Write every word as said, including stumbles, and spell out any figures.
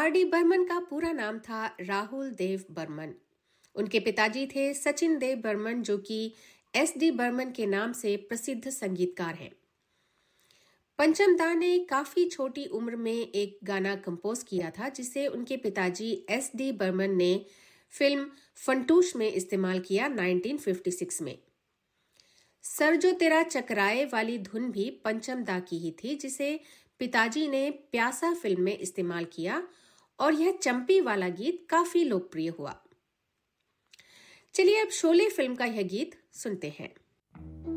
R D Burman का पूरा नाम था राहुल देव बर्मन। उनके पिताजी थे सचिन देव बर्मन, जो कि एस डी बर्मन के नाम से प्रसिद्ध संगीतकार हैं। पंचम दा ने काफी छोटी उम्र में एक गाना कंपोज किया था, जिसे उनके पिताजी एस डी बर्मन ने फिल्म फंटूश में इस्तेमाल किया उन्नीस सौ छप्पन में। सर जो तेरा चकराए वाली धुन भी पंचम दा की ही थी, जिसे पिताजी ने प्यासा फिल्म में इस्तेमाल किया और यह चंपी वाला गीत काफी लोकप्रिय हुआ। चलिए अब शोले फिल्म का यह गीत सुनते हैं।